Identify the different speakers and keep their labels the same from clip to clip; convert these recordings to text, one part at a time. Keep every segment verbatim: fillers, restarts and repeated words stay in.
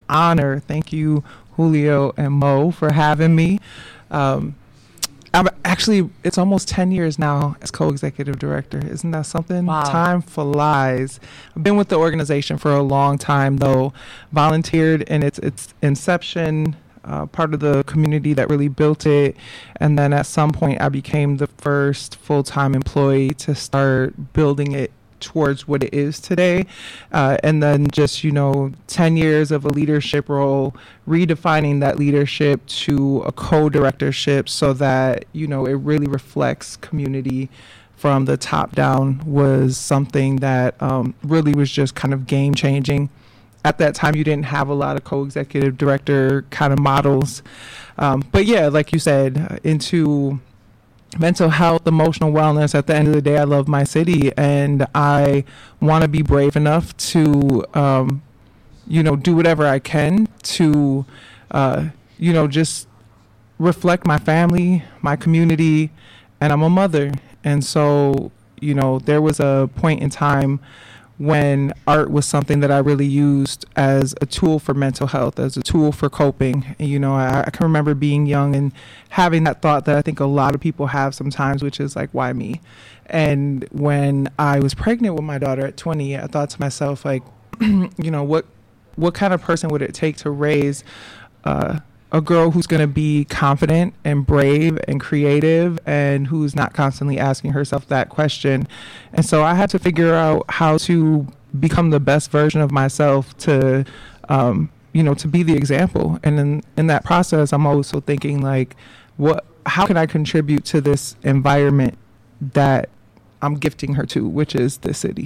Speaker 1: honor. Thank you, Julio and Mo, for having me. Um, I'm actually, it's almost ten years now as co-executive director. Isn't that something?
Speaker 2: Wow.
Speaker 1: Time flies. I've been with the organization for a long time, though. Volunteered in its its inception, uh, part of the community that really built it. And then at some point, I became the first full-time employee to start building it towards what it is today. Uh, and then just, you know, ten years of a leadership role, redefining that leadership to a co-directorship so that, you know, it really reflects community from the top down was something that um, really was just kind of game changing. At that time, you didn't have a lot of co-executive director kind of models. Um, but yeah, like you said, into mental health, emotional wellness. At the end of the day, I love my city, and I want to be brave enough to, um, you know, do whatever I can to, uh, you know, just reflect my family, my community, and I'm a mother. And so, you know, there was a point in time when art was something that I really used as a tool for mental health, as a tool for coping. And, you know, I, I can remember being young and having that thought that I think a lot of people have sometimes, which is like, why me? And when I was pregnant with my daughter at twenty, I thought to myself, like, you know, what what kind of person would it take to raise uh, a girl who's going to be confident and brave and creative and who's not constantly asking herself that question. And so I had to figure out how to become the best version of myself to, um, you know, to be the example. And in, in that process, I'm also thinking like, what, how can I contribute to this environment that I'm gifting her to, which is the city.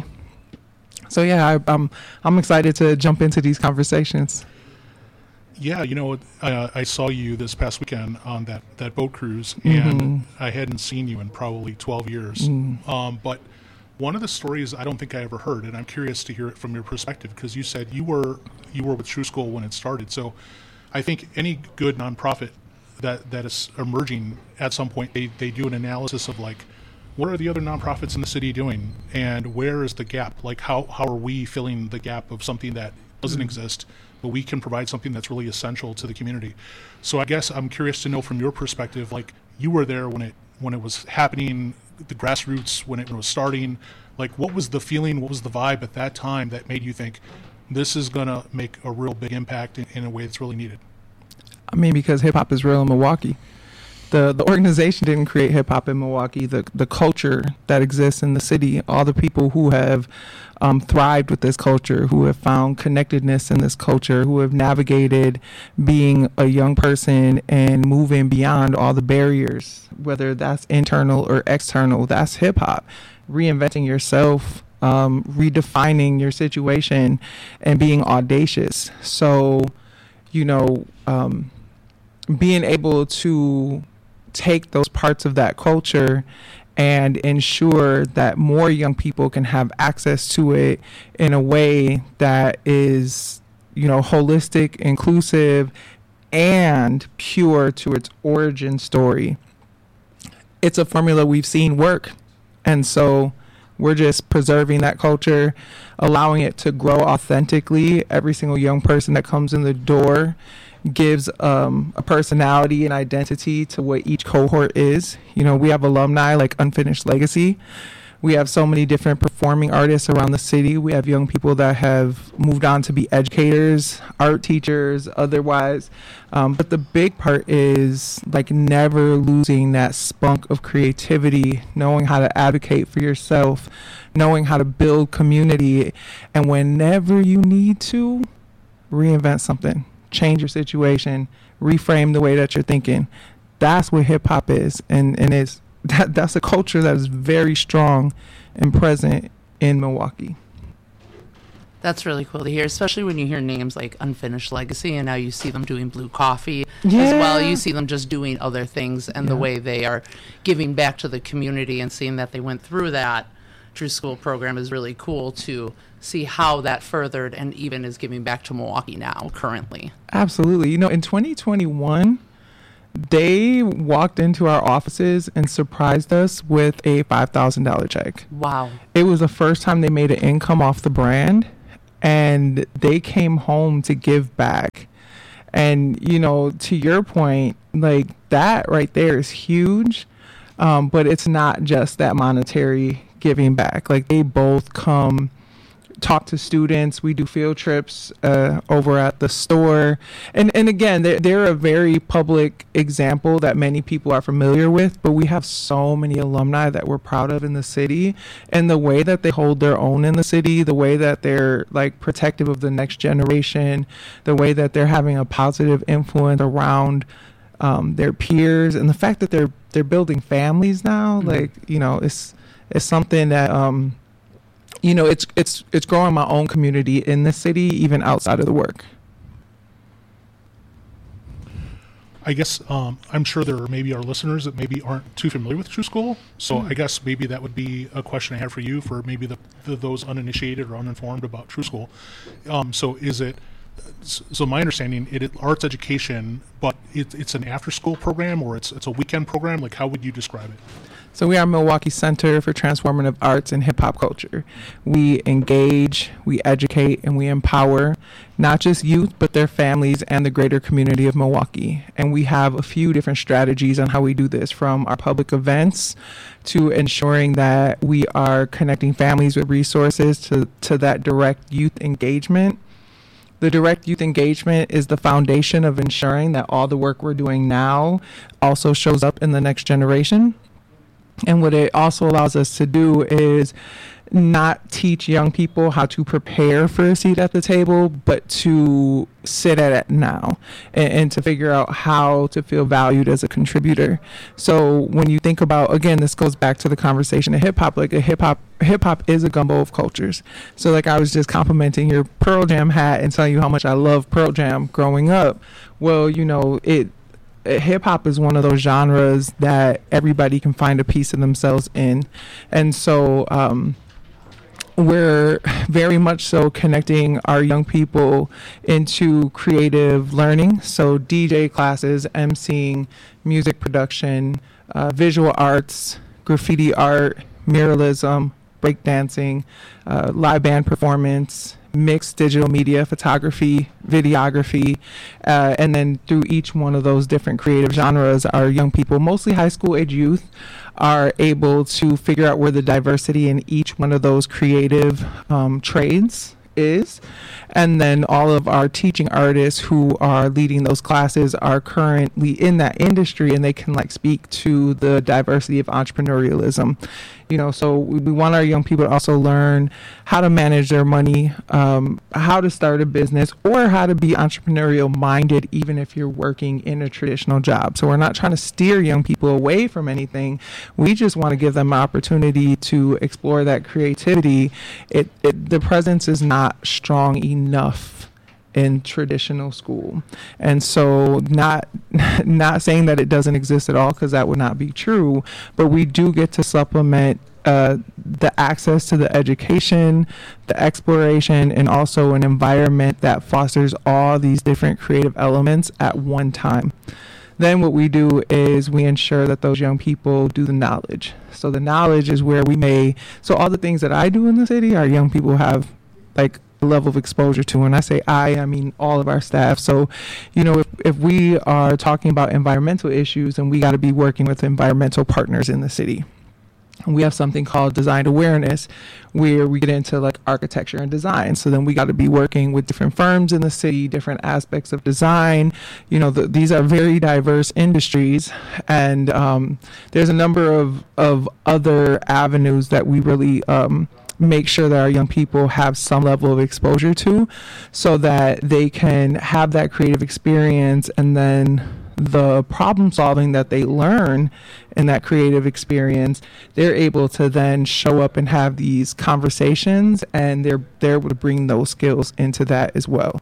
Speaker 1: So yeah, I, I'm, I'm excited to jump into these conversations.
Speaker 3: Yeah, you know, uh, I saw you this past weekend on that, that boat cruise, and mm-hmm. I hadn't seen you in probably twelve years. Mm. Um, but one of the stories I don't think I ever heard, and I'm curious to hear it from your perspective, because you said you were you were with True School when it started. So I think any good nonprofit that, that is emerging at some point, they, they do an analysis of like, what are the other nonprofits in the city doing, and where is the gap? Like, how, how are we filling the gap of something that doesn't mm. exist, but we can provide something that's really essential to the community. So I guess I'm curious to know from your perspective, like you were there when it when it was happening, the grassroots, when it was starting, like what was the feeling, what was the vibe at that time that made you think this is going to make a real big impact in, in a way that's really needed?
Speaker 1: I mean, because hip hop is real in Milwaukee. The the organization didn't create hip hop in Milwaukee. The the culture that exists in the city, all the people who have um, thrived with this culture, who have found connectedness in this culture, who have navigated being a young person and moving beyond all the barriers, whether that's internal or external, that's hip hop. Reinventing yourself, um, redefining your situation, and being audacious. So, you know, um, being able to take those parts of that culture and ensure that more young people can have access to it in a way that is, you know, holistic, inclusive, and pure to its origin story. It's a formula we've seen work. And so we're just preserving that culture, allowing it to grow authentically. Every single young person that comes in the door gives um, a personality and identity to what each cohort is. You know, we have alumni like Unfinished Legacy. We have so many different performing artists around the city. We have young people that have moved on to be educators, art teachers, otherwise. Um, but the big part is like never losing that spunk of creativity, knowing how to advocate for yourself, knowing how to build community, and whenever you need to, reinvent something. Change your situation, reframe the way that you're thinking. That's what hip hop is, and and it's that that's a culture that is very strong and present in Milwaukee.
Speaker 2: That's really cool to hear, especially when you hear names like Unfinished Legacy, and now you see them doing Blue Coffee
Speaker 1: yeah.
Speaker 2: as well. You see them just doing other things, and
Speaker 1: yeah.
Speaker 2: the way they are giving back to the community and seeing that they went through that True School program is really cool to see how that furthered and even is giving back to Milwaukee now currently.
Speaker 1: Absolutely. You know, in twenty twenty-one, they walked into our offices and surprised us with a five thousand dollars check.
Speaker 2: Wow.
Speaker 1: It was the first time they made an income off the brand, and they came home to give back. And, you know, to your point, like that right there is huge. Um, but it's not just that monetary giving back. Like they both come talk to students. We do field trips uh, over at the store. And, and again, they're, they're a very public example that many people are familiar with, but we have so many alumni that we're proud of in the city, and the way that they hold their own in the city, the way that they're like protective of the next generation, the way that they're having a positive influence around um, their peers, and the fact that they're they're building families now. Mm-hmm. Like, you know, it's it's something that um, you know, it's it's it's growing my own community in the city, even outside of the work.
Speaker 3: I guess um, I'm sure there are maybe our listeners that maybe aren't too familiar with True School. So mm. I guess maybe that would be a question I have for you for maybe the, the those uninitiated or uninformed about True School. Um, so is it? So my understanding, it is arts education, but it, it's an after-school program, or it's it's a weekend program. Like, how would you describe it?
Speaker 1: So we are Milwaukee Center for Transformative Arts and Hip Hop Culture. We engage, we educate, and we empower not just youth, but their families and the greater community of Milwaukee. And we have a few different strategies on how we do this, from our public events to ensuring that we are connecting families with resources to, to that direct youth engagement. The direct youth engagement is the foundation of ensuring that all the work we're doing now also shows up in the next generation. And what it also allows us to do is not teach young people how to prepare for a seat at the table, but to sit at it now and, and to figure out how to feel valued as a contributor. So when you think about, again, this goes back to the conversation of hip hop, like a hip hop, hip hop is a gumbo of cultures. So like I was just complimenting your Pearl Jam hat and telling you how much I love Pearl Jam growing up. Well, you know, it, hip hop is one of those genres that everybody can find a piece of themselves in. And so, um, we're very much so connecting our young people into creative learning. So D J classes, emceeing, music production, uh, visual arts, graffiti art, muralism, breakdancing, uh, live band performance, mixed digital media, photography, videography, uh, and then through each one of those different creative genres, our young people, mostly high school age youth, are able to figure out where the diversity in each one of those creative um, trades is. And then all of our teaching artists who are leading those classes are currently in that industry, and they can like speak to the diversity of entrepreneurialism. You know, so we, we want our young people to also learn how to manage their money, um, how to start a business, or how to be entrepreneurial minded, even if you're working in a traditional job. So we're not trying to steer young people away from anything. We just want to give them an opportunity to explore that creativity. It, it the presence is not strong enough in traditional school. And so not not saying that it doesn't exist at all, because that would not be true, but we do get to supplement uh, the access to the education, the exploration, and also an environment that fosters all these different creative elements at one time. Then what we do is we ensure that those young people do the knowledge. So the knowledge is where we may, so all the things that I do in the city, our young people have like level of exposure to. When I say I, I mean all of our staff. So, you know, if, if we are talking about environmental issues, then we got to be working with environmental partners in the city. We have something called design awareness, where we get into like architecture and design. So then we got to be working with different firms in the city, different aspects of design. You know, the, these are very diverse industries, and um, there's a number of, of other avenues that we really um, make sure that our young people have some level of exposure to, so that they can have that creative experience, and then the problem solving that they learn in that creative experience, they're able to then show up and have these conversations, and they're they're able to bring those skills into that as well.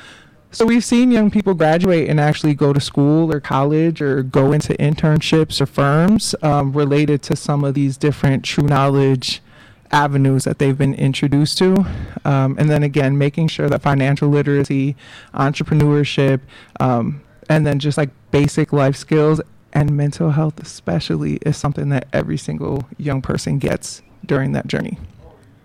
Speaker 1: So we've seen young people graduate and actually go to school or college or go into internships or firms um, related to some of these different true knowledge avenues that they've been introduced to. Um, and then again, making sure that financial literacy, entrepreneurship, um, and then just like basic life skills and mental health especially is something that every single young person gets during that journey.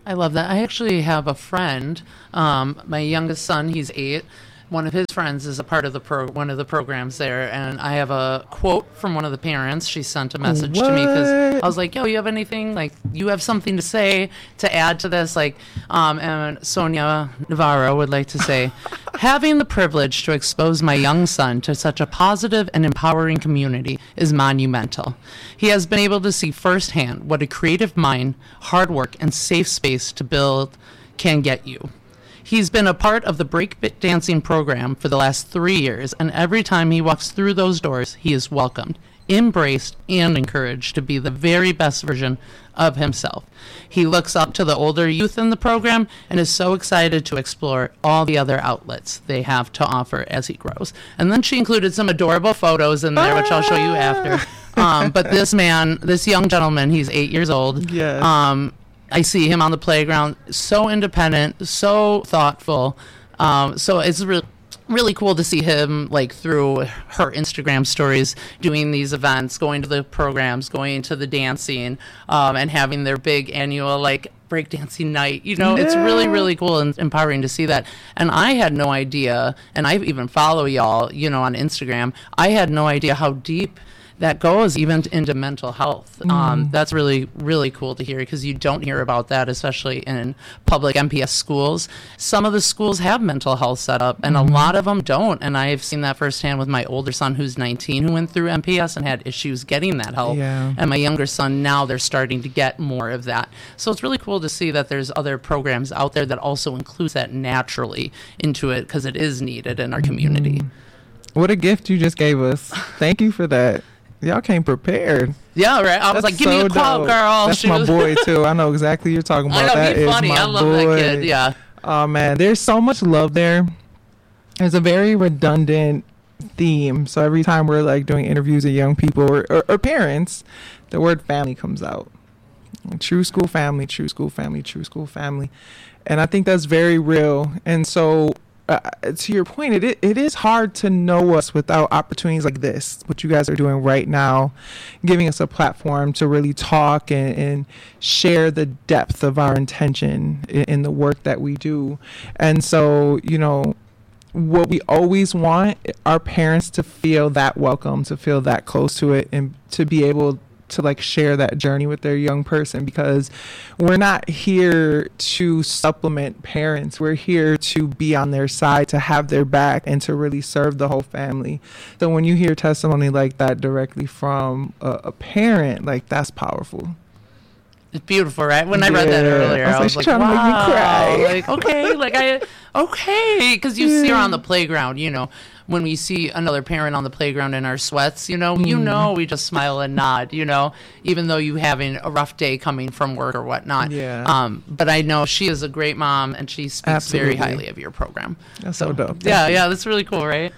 Speaker 2: I love that. I actually have a friend, um, my youngest son, he's eight. One of his friends is a part of the pro, one of the programs there, and I have a quote from one of the parents. She sent a message
Speaker 1: What?
Speaker 2: to me because I was like, "Yo, you have anything like you have something to say to add to this?" Like, um, and Sonia Navarro would like to say, "Having the privilege to expose my young son to such a positive and empowering community is monumental. He has been able to see firsthand what a creative mind, hard work, and safe space to build can get you." He's been a part of the break dancing program for the last three years, and every time he walks through those doors, he is welcomed, embraced, and encouraged to be the very best version of himself. He looks up to the older youth in the program and is so excited to explore all the other outlets they have to offer as he grows. And then she included some adorable photos in there, which I'll show you after. Um, but this man, this young gentleman, he's eight years old.
Speaker 1: Yes.
Speaker 2: Um, I see him on the playground, so independent, so thoughtful. Um, so it's really, really cool to see him, like, through her Instagram stories, doing these events, going to the programs, going to the dancing, um, and having their big annual, like, breakdancing night. You know, it's really, really cool and empowering to see that. And I had no idea, and I even follow y'all, you know, on Instagram. I had no idea how deep that goes even into mental health. Mm. Um, that's really, really cool to hear because you don't hear about that, especially in public M P S schools. Some of the schools have mental health set up, and mm-hmm. a lot of them don't. And I've seen that firsthand with my older son, who's nineteen, who went through M P S and had issues getting that help.
Speaker 1: Yeah.
Speaker 2: And my younger son, now they're starting to get more of that. So it's really cool to see that there's other programs out there that also includes that naturally into it because it is needed in our community.
Speaker 1: Mm-hmm. What a gift you just gave us. Thank you for that. Y'all came prepared.
Speaker 2: Yeah, right. I was
Speaker 1: That's
Speaker 2: like, give
Speaker 1: so
Speaker 2: me the quote,
Speaker 1: dope.
Speaker 2: girl.
Speaker 1: That's
Speaker 2: She
Speaker 1: my
Speaker 2: was-
Speaker 1: boy, too. I know exactly what you're talking about.
Speaker 2: I know,
Speaker 1: That
Speaker 2: he's
Speaker 1: is
Speaker 2: funny.
Speaker 1: my
Speaker 2: I love
Speaker 1: boy.
Speaker 2: that kid. Yeah.
Speaker 1: Oh, man. There's so much love there. There's a very redundant theme. So every time we're, like, doing interviews of young people or, or, or parents, the word family comes out. True school family, true school family, true school family. And I think that's very real. And so Uh, to your point, it it is hard to know us without opportunities like this, what you guys are doing right now, giving us a platform to really talk and, and share the depth of our intention in, in the work that we do. And so, you know, what we always want our parents to feel that welcome, to feel that close to it, and to be able to like share that journey with their young person, because we're not here to supplement parents. We're here to be on their side, to have their back, and to really serve the whole family. So when you hear testimony like that directly from a, a parent, like that's powerful.
Speaker 2: It's beautiful, right? When I read that
Speaker 1: Yeah.
Speaker 2: earlier,
Speaker 1: I
Speaker 2: I
Speaker 1: was
Speaker 2: was
Speaker 1: like,
Speaker 2: like,
Speaker 1: trying to make me
Speaker 2: wow.
Speaker 1: cry.
Speaker 2: Like, okay, like I, okay, because you
Speaker 1: Yeah.
Speaker 2: see her on the playground, you know, when we see another parent on the playground in our sweats, you know, mm. you know, we just smile and nod, you know, even though you having a rough day coming from work or whatnot.
Speaker 1: Yeah.
Speaker 2: Um, but I know she is a great mom, and she speaks
Speaker 1: Absolutely.
Speaker 2: very highly of your program.
Speaker 1: That's so dope. Thank
Speaker 2: Yeah,
Speaker 1: you.
Speaker 2: yeah, that's really cool, right?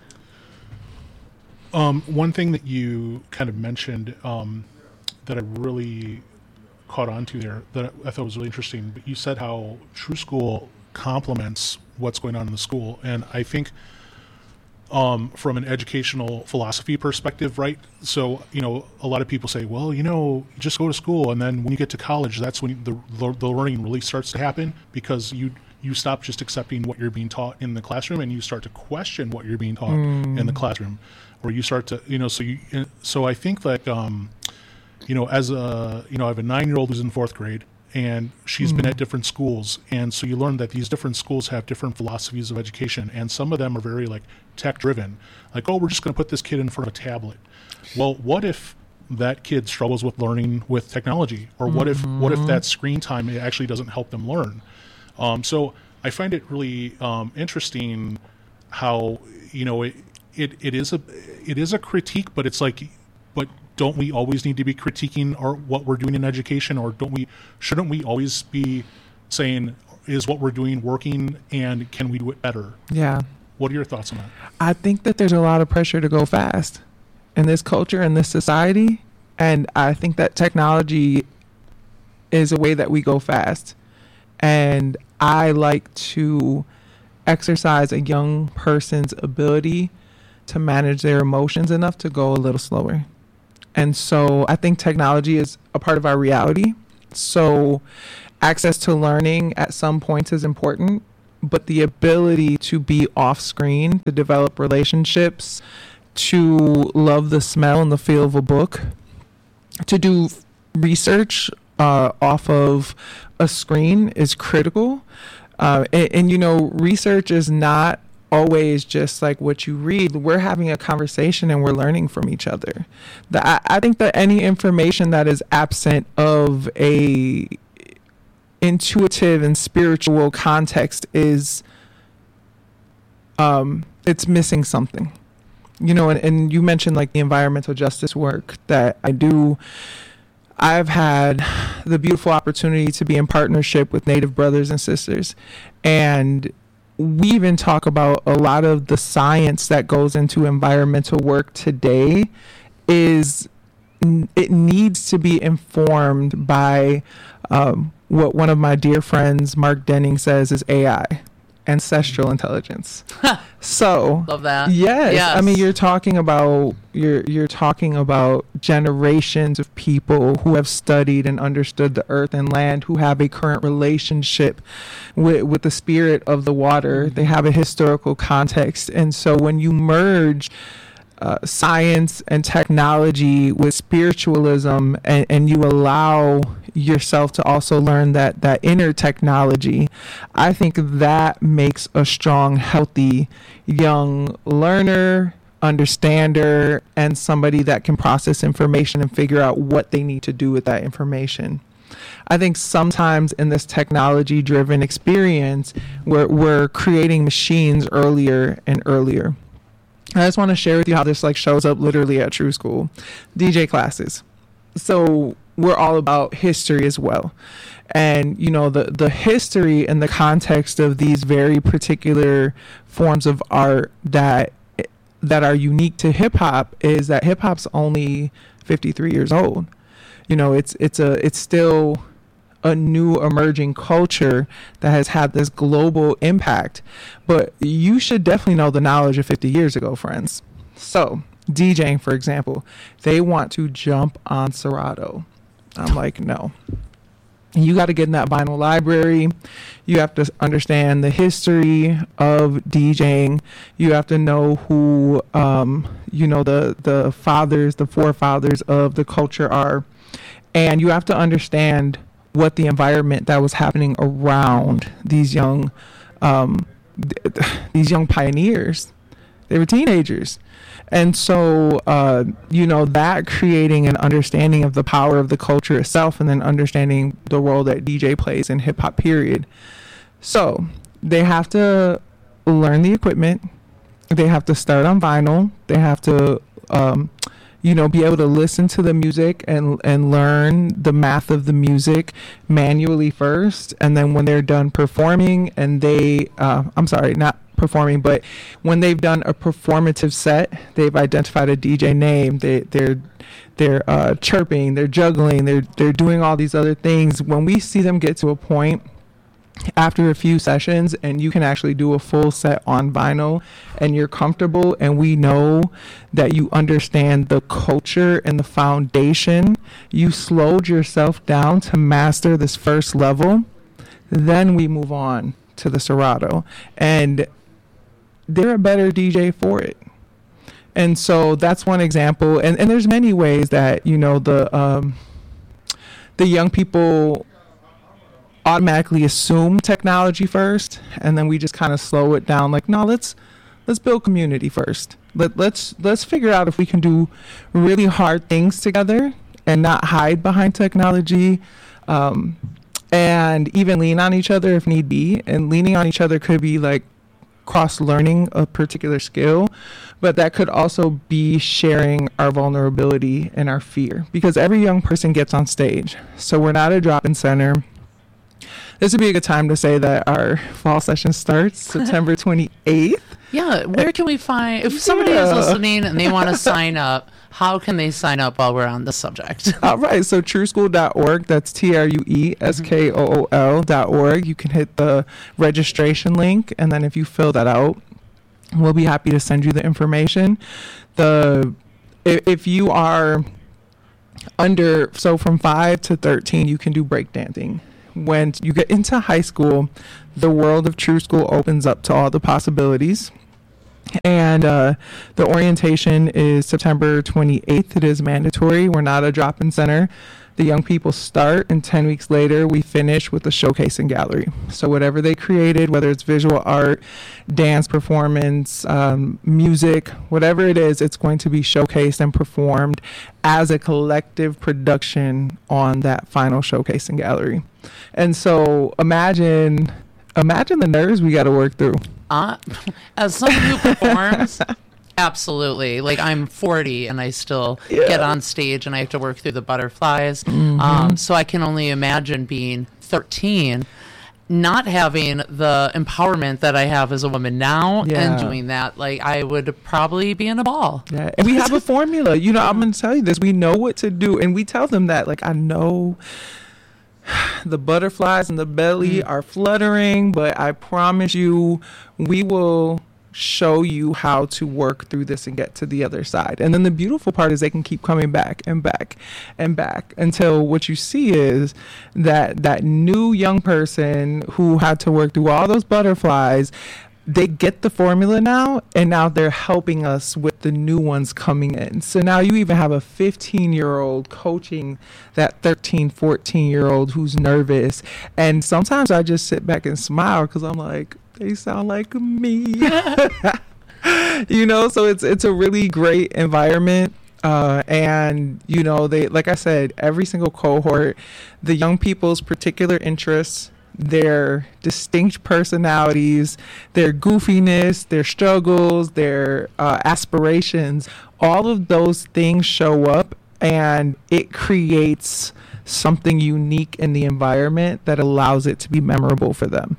Speaker 3: Um, one thing that you kind of mentioned um, that I really caught on to there that I thought was really interesting, but you said how True School complements what's going on in the school. And I think um, from an educational philosophy perspective, right? So, you know, a lot of people say, well, you know, just go to school. And then when you get to college, that's when the, the, the learning really starts to happen, because you you stop just accepting what you're being taught in the classroom and you start to question what you're being taught mm. in the classroom, or you start to, you know, so you, so I think like, um, you know, as a, you know, I have a nine-year-old who's in fourth grade, and she's mm. been at different schools. And so you learn that these different schools have different philosophies of education. And some of them are very like tech-driven. Like, oh, we're just going to put this kid in front of a tablet. Well, what if that kid struggles with learning with technology? Or what mm-hmm. if what if that screen time actually doesn't help them learn? Um, so I find it really um, interesting how, you know, it, it it is a it is a critique, but it's like, but don't we always need to be critiquing our, what we're doing in education, or don't we shouldn't we always be saying, is what we're doing working, and can we do it better?
Speaker 1: Yeah.
Speaker 3: What are your thoughts on that?
Speaker 1: I think that there's a lot of pressure to go fast in this culture, in this society, and I think that technology is a way that we go fast. And I like to exercise a young person's ability to manage their emotions enough to go a little slower. And so I think technology is a part of our reality. So access to learning at some points is important, but the ability to be off screen, to develop relationships, to love the smell and the feel of a book, to do research uh, off of a screen is critical. Uh, and, and, you know, research is not always just like what you read. We're having a conversation and we're learning from each other. The, I, I think that any information that is absent of a intuitive and spiritual context is um, it's missing something. You know, and, and you mentioned like the environmental justice work that I do. I've had the beautiful opportunity to be in partnership with Native brothers and sisters. And we even talk about a lot of the science that goes into environmental work today is it needs to be informed by um, what one of my dear friends, Mark Denning, says is A I, ancestral intelligence. So
Speaker 2: love that.
Speaker 1: Yes,
Speaker 2: yes.
Speaker 1: I mean, you're talking about you're you're talking about generations of people who have studied and understood the earth and land, who have a current relationship with with the spirit of the water. Mm-hmm. They have a historical context, and so when you merge Uh, science and technology with spiritualism, and, and you allow yourself to also learn that that inner technology, I think that makes a strong, healthy young learner, understander, and somebody that can process information and figure out what they need to do with that information. I think sometimes in this technology driven experience, we're, we're creating machines earlier and earlier. I just want to share with you how this like shows up literally at True School. D J classes. So we're all about history as well. And, you know, the, the history and the context of these very particular forms of art that that are unique to hip hop is that hip hop's only fifty-three years old. You know, it's it's a it's still a new emerging culture that has had this global impact. But you should definitely know the knowledge of fifty years ago, friends. So DJing, for example, they want to jump on Serato. I'm like, no. You got to get in that vinyl library. You have to understand the history of DJing. You have to know who, um, you know, the, the fathers, the forefathers of the culture are. And you have to understand what the environment that was happening around these young um, th- these young pioneers. They were teenagers. And so, uh, you know, that creating an understanding of the power of the culture itself, and then understanding the role that D J plays in hip hop, period. So they have to learn the equipment. They have to start on vinyl. They have to, um, you know, be able to listen to the music and and learn the math of the music manually first. And then when they're done performing and they, uh, I'm sorry, not performing, but when they've done a performative set, they've identified a D J name, they, they're they're uh, chirping, they're juggling, they're they're doing all these other things. When we see them get to a point after a few sessions and you can actually do a full set on vinyl and you're comfortable, and we know that you understand the culture and the foundation, you slowed yourself down to master this first level, then we move on to the Serato, and they're a better D J for it. And so that's one example, and, and there's many ways that, you know, the um, the young people automatically assume technology first, and then we just kind of slow it down, like, no, let's let's build community first. Let, let's let's figure out if we can do really hard things together and not hide behind technology, um, and even lean on each other if need be. And leaning on each other could be like cross-learning a particular skill, but that could also be sharing our vulnerability and our fear, because every young person gets on stage. So we're not a drop-in center. This would be a good time to say that our fall session starts September twenty-eighth.
Speaker 2: Yeah, where can we find, if somebody
Speaker 1: Yeah.
Speaker 2: is listening and they want to sign up, how can they sign up while we're on the subject?
Speaker 1: All right, so true school dot org, that's T R U E S K O O L dot org. You can hit the registration link, and then if you fill that out, we'll be happy to send you the information. The if, if you are under, so from five to thirteen, you can do breakdancing. when you get into high school, the world of True School opens up to all the possibilities. And uh, the orientation is September twenty-eighth. It is mandatory. We're not a drop-in center. The young people start, and ten weeks later, we finish with a showcase and gallery. So whatever they created, whether it's visual art, dance performance, um, music, whatever it is, it's going to be showcased and performed as a collective production on that final showcase and gallery. And so imagine, imagine the nerves we got to work through.
Speaker 2: Uh, as someone who performs, absolutely. Like, I'm forty and I still
Speaker 1: Yeah.
Speaker 2: get on stage and I have to work through the butterflies.
Speaker 1: Mm-hmm.
Speaker 2: Um, so I can only imagine being thirteen, not having the empowerment that I have as a woman now,
Speaker 1: Yeah.
Speaker 2: and doing that. Like, I would probably be in a ball.
Speaker 1: Yeah, and we have a formula. You know, I'm going to tell you this. We know what to do, and we tell them that. Like, I know the butterflies in the belly are fluttering, but I promise you, we will show you how to work through this and get to the other side. And then the beautiful part is they can keep coming back and back and back until what you see is that that new young person who had to work through all those butterflies, they get the formula now, and now they're helping us with the new ones coming in. So now you even have a fifteen year old coaching that thirteen, fourteen year old who's nervous. And sometimes I just sit back and smile because I'm like, they sound like me. You know, so it's it's a really great environment. Uh, and, you know, they, like I said, every single cohort, the young people's particular interests, their distinct personalities, their goofiness, their struggles, their uh, aspirations, all of those things show up, and it creates something unique in the environment that allows it to be memorable for them.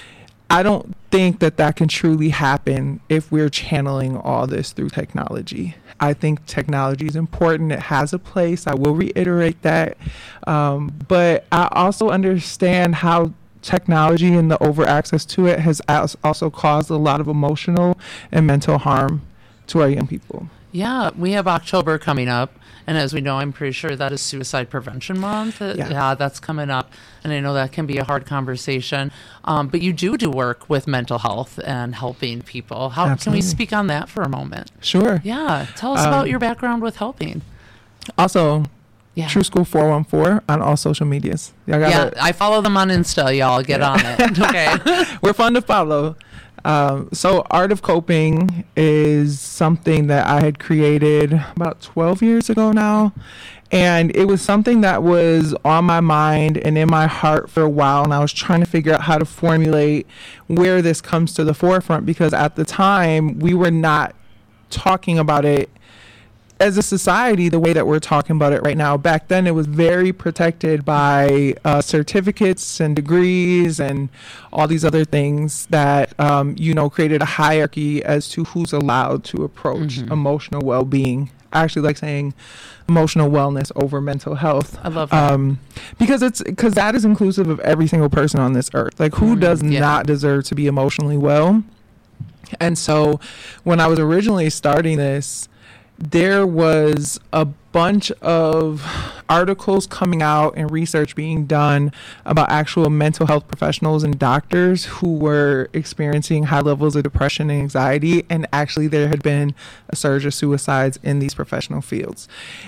Speaker 1: I don't think that that can truly happen if we're channeling all this through technology. I think technology is important. It has a place. I will reiterate that. Um, but I also understand how technology and the over access to it has as- also caused a lot of emotional and mental harm to our young people.
Speaker 2: Yeah, we have October coming up, and as we know, I'm pretty sure that is Suicide Prevention Month. Uh,
Speaker 1: Yeah.
Speaker 2: yeah, that's coming up, and I know that can be a hard conversation. Um, but you do do work with mental health and helping people. How can
Speaker 1: Absolutely.
Speaker 2: we speak on that for a moment?
Speaker 1: Sure.
Speaker 2: Yeah, tell us
Speaker 1: Um,
Speaker 2: about your background with helping.
Speaker 1: Also,
Speaker 2: Yeah.
Speaker 1: True School four one four on all social medias. Y'all
Speaker 2: Yeah,
Speaker 1: gotta,
Speaker 2: I follow them on Insta. Y'all get on it. Okay.
Speaker 1: we're fun to follow. Um, so Art of Coping is something that I had created about twelve years ago now. And it was something that was on my mind and in my heart for a while. And I was trying to figure out how to formulate where this comes to the forefront, because at the time we were not talking about it as a society the way that we're talking about it right now. Back then it was very protected by uh, certificates and degrees and all these other things that um, you know created a hierarchy as to who's allowed to approach
Speaker 2: Mhm.
Speaker 1: emotional well-being. I actually like saying emotional wellness over mental health.
Speaker 2: I love that.
Speaker 1: Um, because it's because that is inclusive of every single person on this earth. Like, who
Speaker 2: Mm,
Speaker 1: does
Speaker 2: yeah.
Speaker 1: not deserve to be emotionally well? And so when I was originally starting this, there was a bunch of articles coming out and research being done about actual mental health professionals and doctors who were experiencing high levels of depression and anxiety. And actually there had been a surge of suicides in these professional fields.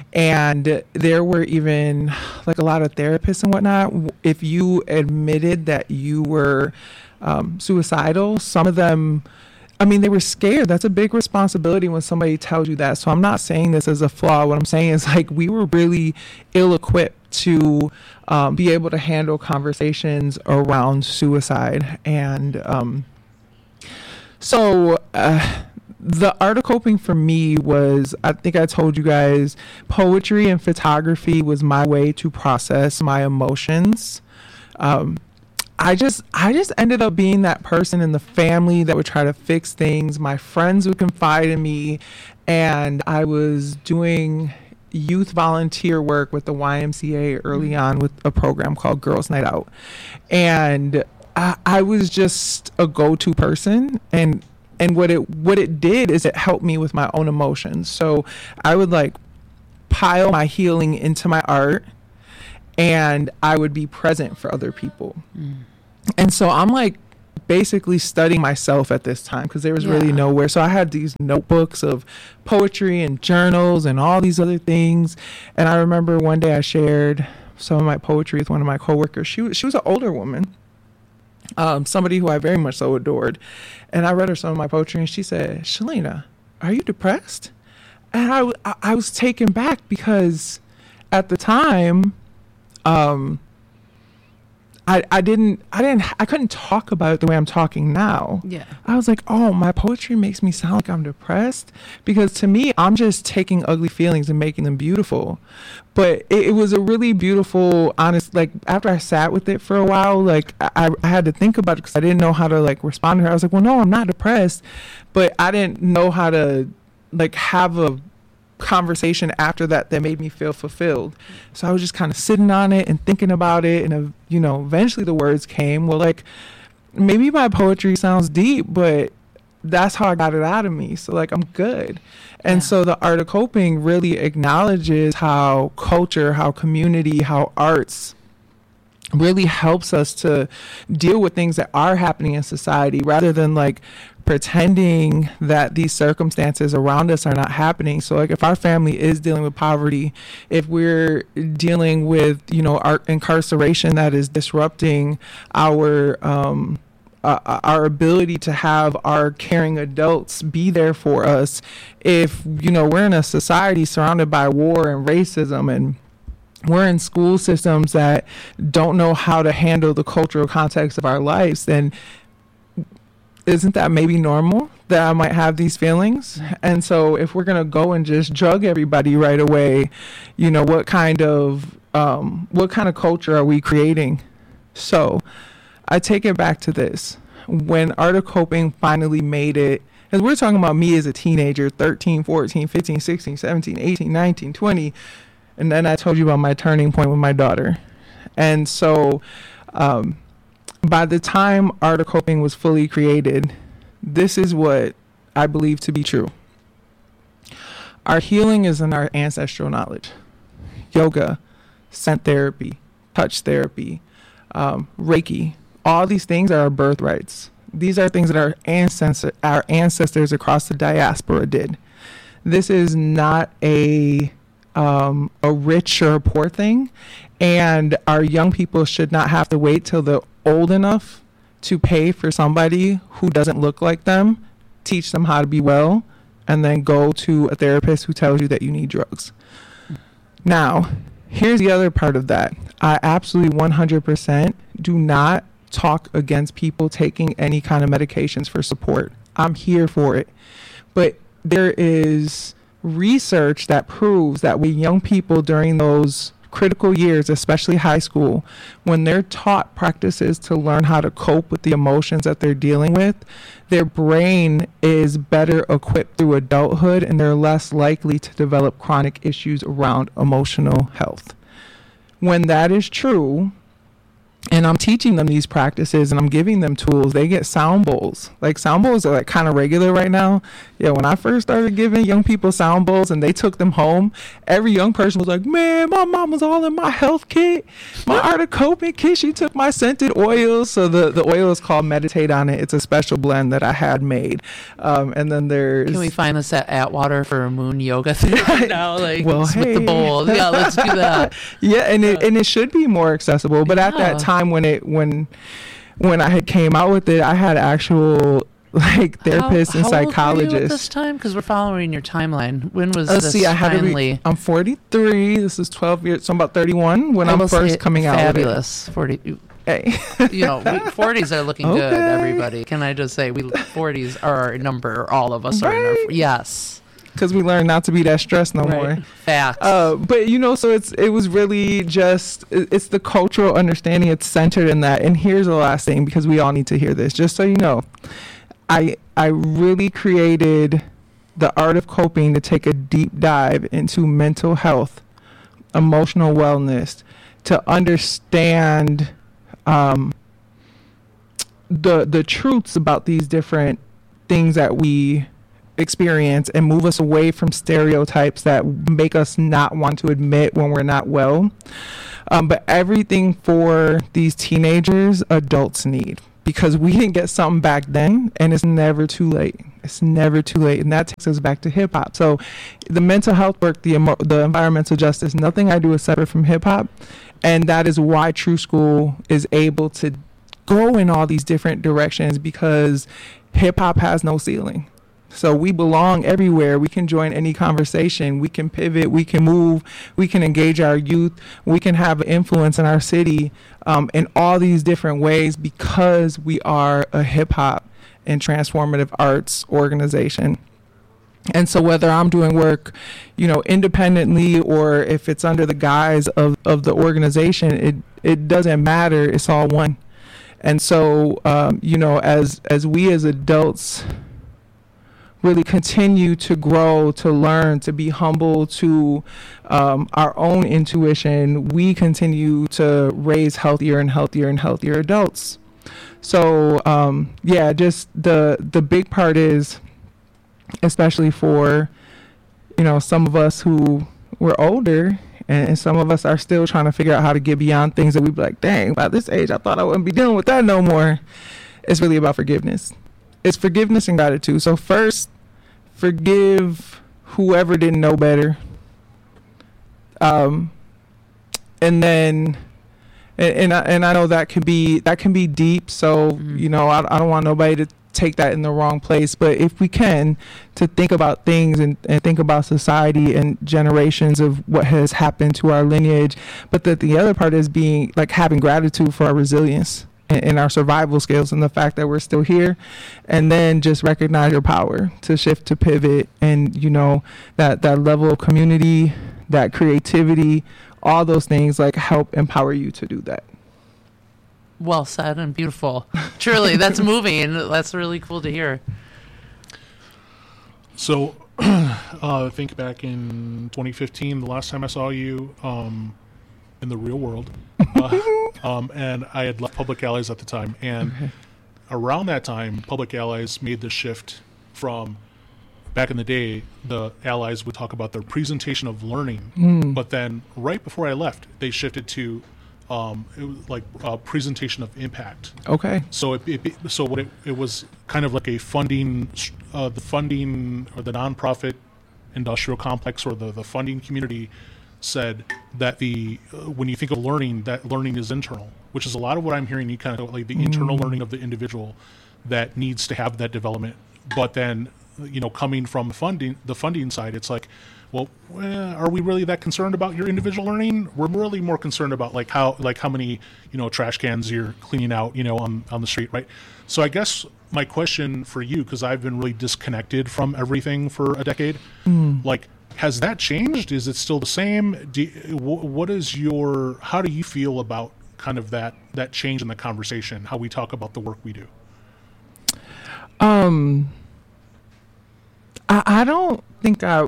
Speaker 1: And there were even like a lot of therapists and whatnot. If you admitted that you were um, suicidal, some of them, I mean, they were scared. That's a big responsibility when somebody tells you that. So I'm not saying this as a flaw. What I'm saying is, like, we were really ill-equipped to um, be able to handle conversations around suicide. And um, so uh, the art of coping for me was, I think I told you guys, poetry and photography was my way to process my emotions. Um, I just I just ended up being that person in the family that would try to fix things. My friends would confide in me, and I was doing youth volunteer work with the Y M C A early on with a program called Girls Night Out. And I, I was just a go-to person, and and what it what it did is it helped me with my own emotions. So I would like pile my healing into my art. and I would be present for other people. Mm. And so I'm like basically studying myself at this time because there was yeah. really nowhere. So I had these notebooks of poetry and journals and all these other things. And I remember one day I shared some of my poetry with one of my coworkers. She was, she was an older woman, um, somebody who I very much so adored. And I read her some of my poetry and she said, Shalina, are you depressed? And I, w- I was taken back because at the time, um, I, I didn't, I didn't, I couldn't talk about it the way I'm talking now.
Speaker 2: Yeah.
Speaker 1: I was like, oh, my poetry makes me sound like I'm depressed, because to me, I'm just taking ugly feelings and making them beautiful. But it, it was a really beautiful, honest, like after I sat with it for a while, like I, I had to think about it because I didn't know how to like respond to her. I was like, well, no, I'm not depressed, but I didn't know how to like have a conversation after that that made me feel fulfilled. So I was just kind of sitting on it and thinking about it, and uh, you know, eventually the words came. Well, like maybe my poetry sounds deep, but that's how I got it out of me. So like I'm good. And yeah. so the art of coping really acknowledges how culture, how community, how arts really helps us to deal with things that are happening in society, rather than like pretending that these circumstances around us are not happening. So like if our family is dealing with poverty, if we're dealing with, you know, our incarceration that is disrupting our um uh, our ability to have our caring adults be there for us, if, you know, we're in a society surrounded by war and racism, and we're in school systems that don't know how to handle the cultural context of our lives, then isn't that maybe normal that I might have these feelings? And so if we're going to go and just drug everybody right away, you know, what kind of um, what kind of culture are we creating? So I take it back to this. When art of coping finally made it, as we're talking about me as a teenager, thirteen, fourteen, fifteen, sixteen, seventeen, eighteen, nineteen, twenty, and then I told you about my turning point with my daughter. And so um, by the time art of coping was fully created, this is what I believe to be true. Our healing is in our ancestral knowledge. Yoga, scent therapy, touch therapy, um, Reiki, all these things are our birthrights. These are things that our ancestor, our ancestors across the diaspora did. This is not a um, a rich or a poor thing, and our young people should not have to wait till they're old enough to pay for somebody who doesn't look like them, teach them how to be well, and then go to a therapist who tells you that you need drugs. Now, here's the other part of that. I absolutely one hundred percent do not talk against people taking any kind of medications for support. I'm here for it. But there is research that proves that with young people during those critical years, especially high school, when they're taught practices to learn how to cope with the emotions that they're dealing with, their brain is better equipped through adulthood, and they're less likely to develop chronic issues around emotional health. When that is true, and I'm teaching them these practices and I'm giving them tools, they get sound bowls. Like sound bowls are like kind of regular right now. Yeah, when I first started giving young people sound bowls and they took them home, every young person was like, man, my mom was all in my health kit, my art of coping kit. She took my scented oils. So the, the oil is called Meditate on It. It's a special blend that I had made. Um, and then there's...
Speaker 2: Can we find this at Atwater for a moon yoga thing right now? Like
Speaker 1: well, hey.
Speaker 2: With the bowl. Yeah, let's do that.
Speaker 1: Yeah, and it, and it should be more accessible. But yeah. At that time, when it when when I had came out with it, I had actual like therapists
Speaker 2: how,
Speaker 1: and
Speaker 2: how
Speaker 1: psychologists.
Speaker 2: Old were you at this time? Because we're following your timeline. When was
Speaker 1: Let's
Speaker 2: this
Speaker 1: see, I had
Speaker 2: finally?
Speaker 1: To be, I'm forty-three. This is twelve years. So I'm about thirty-one when I I'm first coming out.
Speaker 2: Fabulous. Forty.
Speaker 1: Hey.
Speaker 2: You know, we, forties are looking
Speaker 1: okay.
Speaker 2: good. Everybody, can I just say, we forties are our number. All of us right. are in our yes.
Speaker 1: Because we learned not to be that stressed no
Speaker 2: right.
Speaker 1: more.
Speaker 2: Facts.
Speaker 1: Uh, but you know, so it's it was really just it's the cultural understanding. It's centered in that. And here's the last thing, because we all need to hear this. Just so you know, I I really created the art of coping to take a deep dive into mental health, emotional wellness, to understand um, the the truths about these different things that we experience and move us away from stereotypes that make us not want to admit when we're not well. Um, but everything for these teenagers, adults need, because we didn't get something back then, and it's never too late. It's never too late, and that takes us back to hip hop. So, the mental health work, the emo- the environmental justice, nothing I do is separate from hip hop, and that is why True School is able to go in all these different directions, because hip hop has no ceiling. So we belong everywhere. We can join any conversation. We can pivot. We can move. We can engage our youth. We can have influence in our city um, in all these different ways, because we are a hip hop and transformative arts organization. And so whether I'm doing work, you know, independently, or if it's under the guise of, of the organization, it, it doesn't matter. It's all one. And so, um, you know, as as we as adults really continue to grow, to learn, to be humble to um, our own intuition, we continue to raise healthier and healthier and healthier adults. So um, yeah, just the the big part is, especially for, you know, some of us who were older, and, and some of us are still trying to figure out how to get beyond things that we be like, dang, by this age, I thought I wouldn't be dealing with that no more. It's really about forgiveness. It's forgiveness and gratitude. So first, forgive whoever didn't know better. Um, and then, and and I, and I know that can be that can be deep. So mm-hmm. you know, I, I don't want nobody to take that in the wrong place. But if we can, to think about things and, and think about society and generations of what has happened to our lineage. But that the other part is being like having gratitude for our resilience and our survival skills and the fact that we're still here, and then just recognize your power to shift, to pivot, and you know that that level of community, that creativity, all those things like help empower you to do that.
Speaker 2: Well said and beautiful. Truly, that's moving. That's really cool to hear.
Speaker 3: So uh, think back in twenty fifteen, the last time I saw you um, in the real world. Uh, um, and I had left Public Allies at the time. And okay. around that time, Public Allies made the shift from, back in the day, the allies would talk about their presentation of learning. Mm. But then right before I left, they shifted to um, it was like a presentation of impact.
Speaker 1: Okay.
Speaker 3: So it, it so what it, it was kind of like a funding, uh, the funding or the nonprofit industrial complex or the, the funding community said that the uh, when you think of learning, that learning is internal, which is a lot of what I'm hearing. You kind of like the mm. internal learning of the individual that needs to have that development. But then, you know, coming from the funding, the funding side, it's like, well, eh, are we really that concerned about your individual learning? We're really more concerned about like how like how many you know trash cans you're cleaning out, you know, on on the street, right? So I guess my question for you, because I've been really disconnected from everything for a decade, mm. like. Has that changed? Is it still the same? Do you, what is your, how do you feel about kind of that, that change in the conversation, how we talk about the work we do?
Speaker 1: Um, I, I don't think I,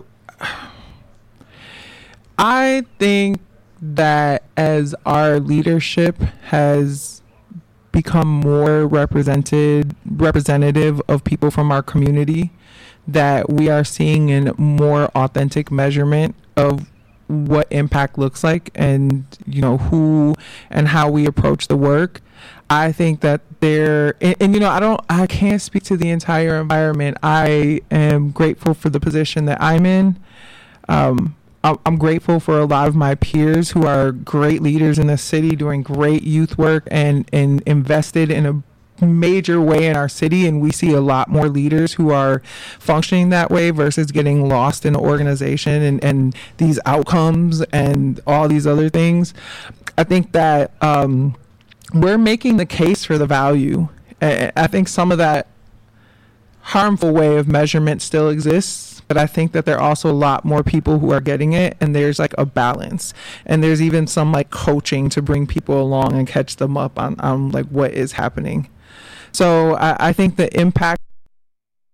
Speaker 1: I think that as our leadership has become more represented, representative of people from our community, that we are seeing a more authentic measurement of what impact looks like, and you know who and how we approach the work. I think that there, and, and you know, I don't, I can't speak to the entire environment. I am grateful for the position that I'm in. Um, I'm grateful for a lot of my peers who are great leaders in the city, doing great youth work and and invested in a major way in our city, and we see a lot more leaders who are functioning that way versus getting lost in the organization and, and these outcomes and all these other things. I think that um, we're making the case for the value. I, I think some of that harmful way of measurement still exists, but I think that there are also a lot more people who are getting it, and there's like a balance, and there's even some like coaching to bring people along and catch them up on, on like what is happening. So I, I think the impact